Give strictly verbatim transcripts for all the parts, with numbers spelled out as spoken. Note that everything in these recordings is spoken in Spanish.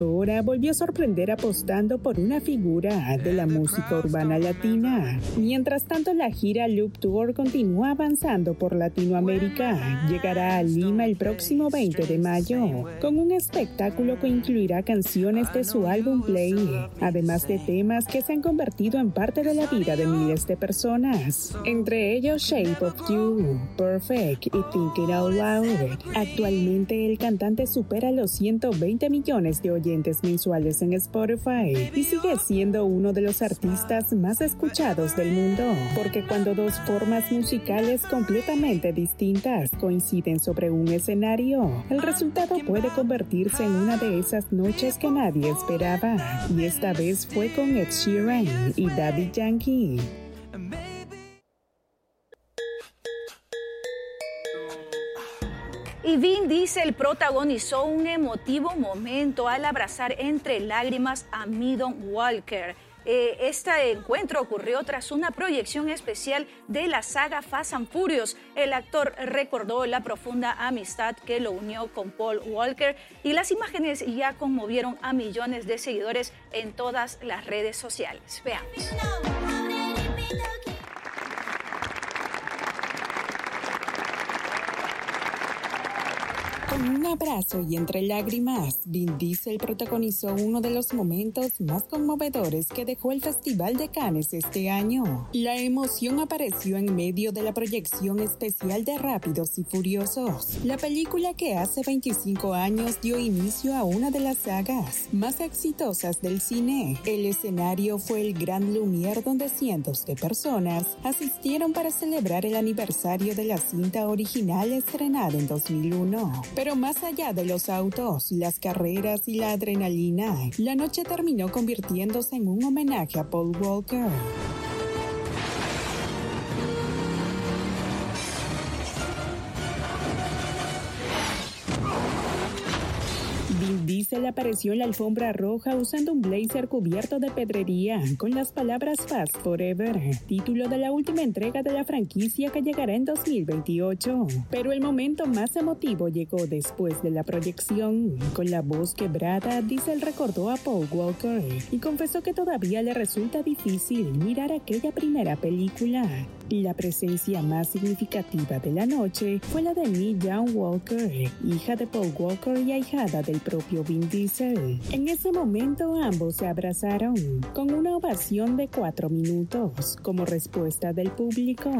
Ahora volvió a sorprender apostando por una figura de la música urbana latina. Mientras tanto, la gira Loop Tour continúa avanzando por Latinoamérica. Llegará a Lima el próximo veinte de mayo, con un espectáculo que incluirá canciones de su álbum Play, además de temas que se han convertido en parte de la vida de miles de personas, entre ellos Shape of You, Perfect y Thinking Out Loud. Actualmente, el cantante supera los ciento veinte millones de oyentes mensuales en Spotify y sigue siendo uno de los artistas más escuchados del mundo, porque cuando dos formas musicales completamente distintas coinciden sobre un escenario, el resultado puede convertirse en una de esas noches que nadie esperaba, y esta vez fue con Ed Sheeran y Daddy Yankee. Y Vin Diesel protagonizó un emotivo momento al abrazar entre lágrimas a Meadow Walker. Eh, este encuentro ocurrió tras una proyección especial de la saga Fast and Furious. El actor recordó la profunda amistad que lo unió con Paul Walker, y las imágenes ya conmovieron a millones de seguidores en todas las redes sociales. Veamos. Con un abrazo y entre lágrimas, Vin Diesel protagonizó uno de los momentos más conmovedores que dejó el Festival de Cannes este año. La emoción apareció en medio de la proyección especial de Rápidos y Furiosos, la película que hace veinticinco años dio inicio a una de las sagas más exitosas del cine. El escenario fue el Grand Lumière, donde cientos de personas asistieron para celebrar el aniversario de la cinta original estrenada en dos mil uno. Pero más allá de los autos, las carreras y la adrenalina, la noche terminó convirtiéndose en un homenaje a Paul Walker. Vin Diesel apareció en la alfombra roja usando un blazer cubierto de pedrería con las palabras Fast Forever, título de la última entrega de la franquicia que llegará en dos mil veintiocho. Pero el momento más emotivo llegó después de la proyección. Con la voz quebrada, Diesel recordó a Paul Walker y confesó que todavía le resulta difícil mirar aquella primera película. La presencia más significativa de la noche fue la de Mi Young Walker, hija de Paul Walker y ahijada del propio Vin Diesel. En ese momento ambos se abrazaron, con una ovación de cuatro minutos, como respuesta del público.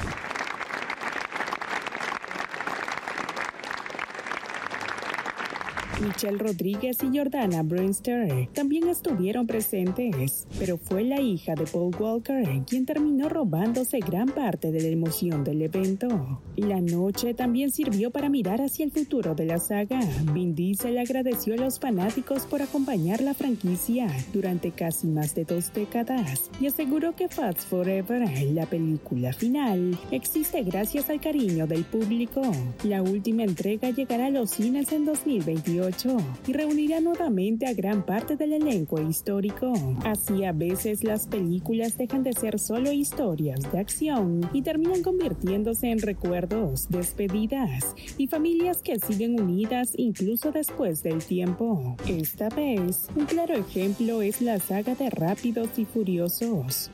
Michelle Rodríguez y Jordana Brewster también estuvieron presentes, pero fue la hija de Paul Walker quien terminó robándose gran parte de la emoción del evento. La noche también sirvió para mirar hacia el futuro de la saga. Vin Diesel agradeció a los fanáticos por acompañar la franquicia durante casi más de dos décadas y aseguró que Fast Forever, la película final, existe gracias al cariño del público. La última entrega llegará a los cines en dos mil veintiocho y reunirá nuevamente a gran parte del elenco histórico. Así, a veces las películas dejan de ser solo historias de acción y terminan convirtiéndose en recuerdos, despedidas y familias que siguen unidas incluso después del tiempo. Esta vez, un claro ejemplo es la saga de Rápidos y Furiosos.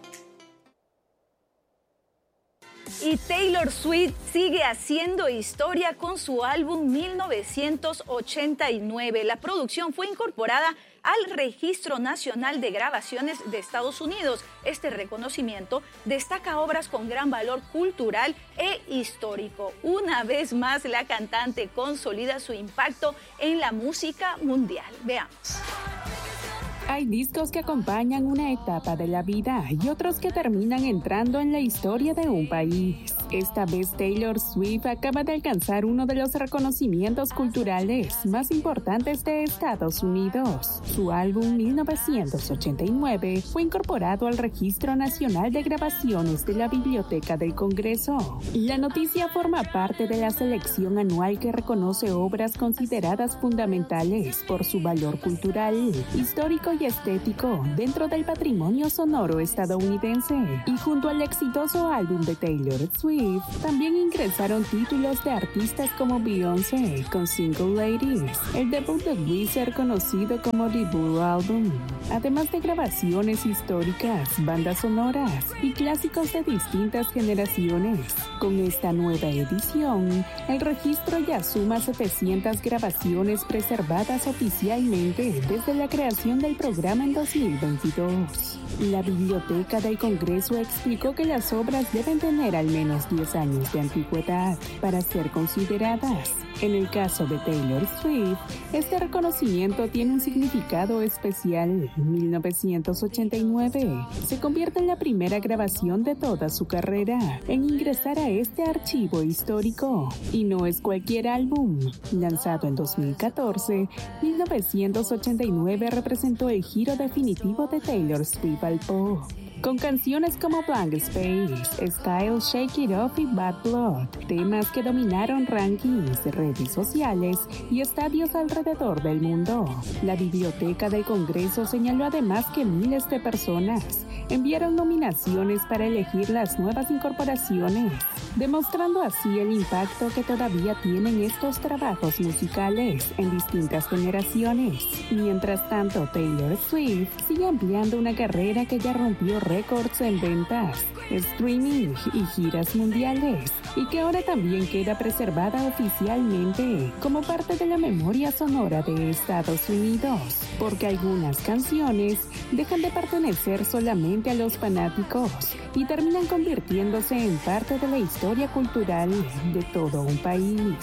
Y Taylor Swift sigue haciendo historia con su álbum mil novecientos ochenta y nueve. La producción fue incorporada al Registro Nacional de Grabaciones de Estados Unidos. Este reconocimiento destaca obras con gran valor cultural e histórico. Una vez más, la cantante consolida su impacto en la música mundial. Veamos. Hay discos que acompañan una etapa de la vida y otros que terminan entrando en la historia de un país. Esta vez Taylor Swift acaba de alcanzar uno de los reconocimientos culturales más importantes de Estados Unidos. Su álbum mil novecientos ochenta y nueve fue incorporado al Registro Nacional de Grabaciones de la Biblioteca del Congreso. La noticia forma parte de la selección anual que reconoce obras consideradas fundamentales por su valor cultural, histórico y estético dentro del patrimonio sonoro estadounidense. Y junto al exitoso álbum de Taylor Swift, Swift también ingresaron títulos de artistas como Beyoncé con Single Ladies, el debut de Weezer conocido como The Blue Album, además de grabaciones históricas, bandas sonoras y clásicos de distintas generaciones. Con esta nueva edición, el registro ya suma setecientas grabaciones preservadas oficialmente desde la creación del programa en dos mil veintidós. La Biblioteca del Congreso explicó que las obras deben tener al menos diez años de antigüedad para ser consideradas. En el caso de Taylor Swift, este reconocimiento tiene un significado especial. En mil novecientos ochenta y nueve se convierte en la primera grabación de toda su carrera en ingresar a este archivo histórico. Y no es cualquier álbum. Lanzado en dos mil catorce, mil novecientos ochenta y nueve representó el giro definitivo de Taylor Swift al pop, con canciones como Blank Space, Style, Shake It Off y Bad Blood, temas que dominaron rankings, redes sociales y estadios alrededor del mundo. La Biblioteca del Congreso señaló además que miles de personas enviaron nominaciones para elegir las nuevas incorporaciones, demostrando así el impacto que todavía tienen estos trabajos musicales en distintas generaciones. Mientras tanto, Taylor Swift sigue ampliando una carrera que ya rompió récords en ventas, streaming y giras mundiales, y que ahora también queda preservada oficialmente como parte de la memoria sonora de Estados Unidos, porque algunas canciones dejan de pertenecer solamente a los fanáticos y terminan convirtiéndose en parte de la historia cultural de todo un país.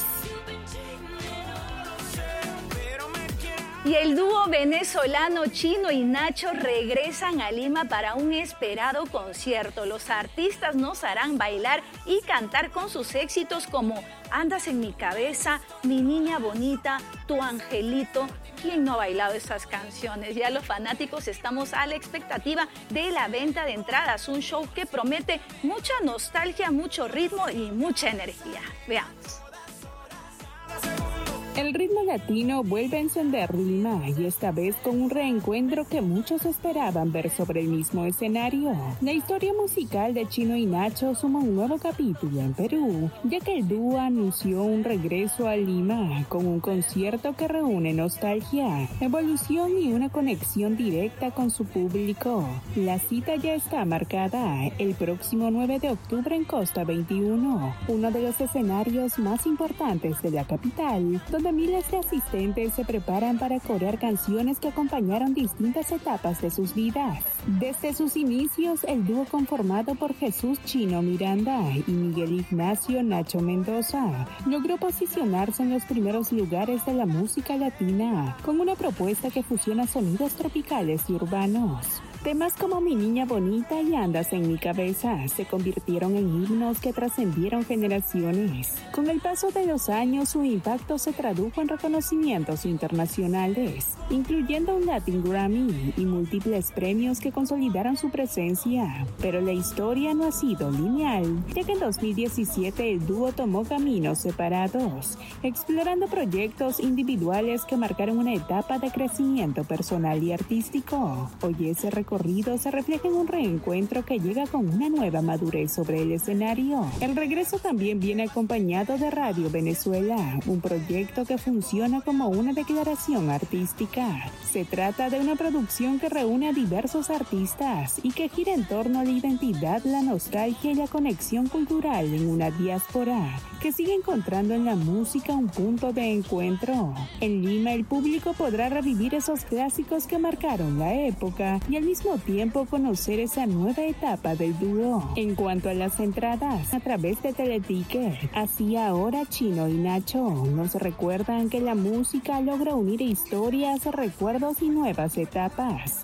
Y el dúo venezolano Chino y Nacho regresan a Lima para un esperado concierto. Los artistas nos harán bailar y cantar con sus éxitos como Andas en mi cabeza, Mi niña bonita, Tu angelito. ¿Quién no ha bailado esas canciones? Ya los fanáticos estamos a la expectativa de la venta de entradas. Un show que promete mucha nostalgia, mucho ritmo y mucha energía. Veamos. El ritmo latino vuelve a encender Lima, y esta vez con un reencuentro que muchos esperaban ver sobre el mismo escenario. La historia musical de Chino y Nacho suma un nuevo capítulo en Perú, ya que el dúo anunció un regreso a Lima con un concierto que reúne nostalgia, evolución y una conexión directa con su público. La cita ya está marcada el próximo nueve de octubre en Costa veintiuno, uno de los escenarios más importantes de la capital, donde miles de asistentes se preparan para corear canciones que acompañaron distintas etapas de sus vidas. Desde sus inicios, el dúo conformado por Jesús Chino Miranda y Miguel Ignacio Nacho Mendoza logró posicionarse en los primeros lugares de la música latina, con una propuesta que fusiona sonidos tropicales y urbanos. Temas como Mi niña bonita y Andas en mi cabeza se convirtieron en himnos que trascendieron generaciones. Con el paso de los años, su impacto se tradujo en reconocimientos internacionales, incluyendo un Latin Grammy y múltiples premios que consolidaron su presencia. Pero la historia no ha sido lineal, ya que en dos mil diecisiete el dúo tomó caminos separados, explorando proyectos individuales que marcaron una etapa de crecimiento personal y artístico. Hoy ese recorrido se refleja en un reencuentro que llega con una nueva madurez sobre el escenario. El regreso también viene acompañado de Radio Venezuela, un proyecto que funciona como una declaración artística. Se trata de una producción que reúne a diversos artistas y que gira en torno a la identidad, la nostalgia y la conexión cultural en una diáspora que sigue encontrando en la música un punto de encuentro. En Lima, el público podrá revivir esos clásicos que marcaron la época y al mismo tiempo conocer esa nueva etapa del dúo. En cuanto a las entradas, a través de Teleticket, así ahora Chino y Nacho nos recuerdan que la música logra unir historias, recuerdos y nuevas etapas.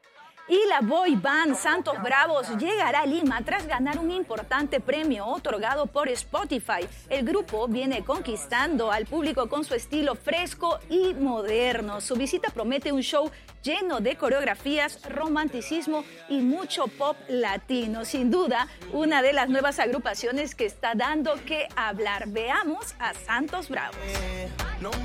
Y la boy band Santos Bravos llegará a Lima tras ganar un importante premio otorgado por Spotify. El grupo viene conquistando al público con su estilo fresco y moderno. Su visita promete un show lleno de coreografías, romanticismo y mucho pop latino. Sin duda, una de las nuevas agrupaciones que está dando que hablar. Veamos a Santos Bravos.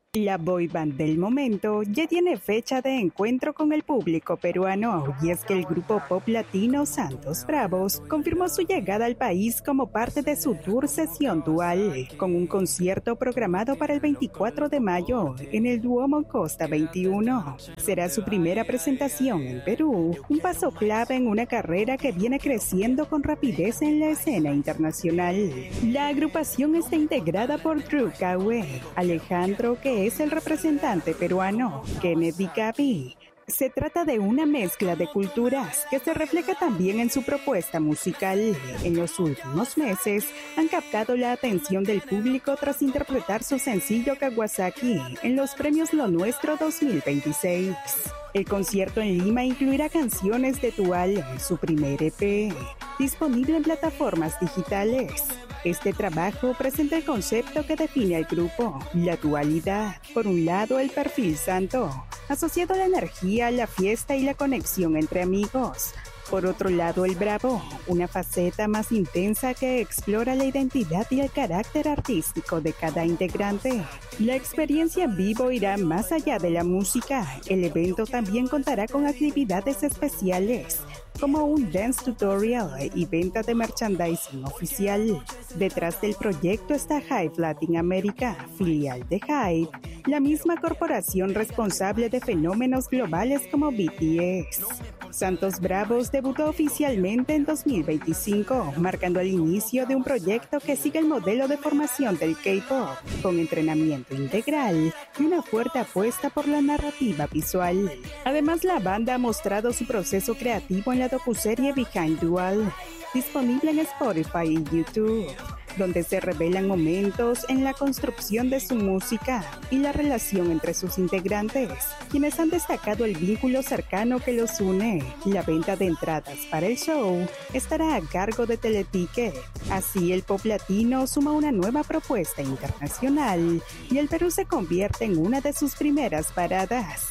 La boy band del momento ya tiene fecha de encuentro con el público peruano, y es que el grupo pop latino Santos Bravos confirmó su llegada al país como parte de su tour Sesión Dual, con un concierto programado para el veinticuatro de mayo en el Duomo Costa veintiuno. Será su primera presentación en Perú, un paso clave en una carrera que viene creciendo con rapidez en la escena internacional. La agrupación está integrada por Drew Kawe, Alejandro, que es el representante peruano, Kennedy Gaby. Se trata de una mezcla de culturas que se refleja también en su propuesta musical. En los últimos meses han captado la atención del público tras interpretar su sencillo Kawasaki en los premios Lo Nuestro dos mil veintiséis. El concierto en Lima incluirá canciones de Dual, su primer E P, disponible en plataformas digitales. Este trabajo presenta el concepto que define al grupo, la dualidad. Por un lado, el perfil santo, asociado a la energía, la fiesta y la conexión entre amigos. Por otro lado, el bravo, una faceta más intensa que explora la identidad y el carácter artístico de cada integrante. La experiencia en vivo irá más allá de la música. El evento también contará con actividades especiales, como un dance tutorial y venta de merchandising oficial. Detrás del proyecto está Hype Latin America, filial de Hype, la misma corporación responsable de fenómenos globales como B T S. Santos Bravos debutó oficialmente en dos mil veinticinco, marcando el inicio de un proyecto que sigue el modelo de formación del K-pop, con entrenamiento integral y una fuerte apuesta por la narrativa visual. Además, la banda ha mostrado su proceso creativo en la docuserie Behind Dual, disponible en Spotify y YouTube, donde se revelan momentos en la construcción de su música y la relación entre sus integrantes, quienes han destacado el vínculo cercano que los une. La venta de entradas para el show estará a cargo de Teleticket. Así, el pop latino suma una nueva propuesta internacional y el Perú se convierte en una de sus primeras paradas.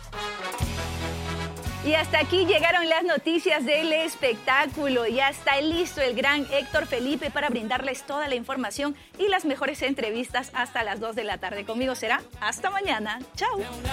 Y hasta aquí llegaron las noticias del espectáculo. Ya está listo el gran Héctor Felipe para brindarles toda la información y las mejores entrevistas hasta las dos de la tarde. Conmigo será hasta mañana. Chao.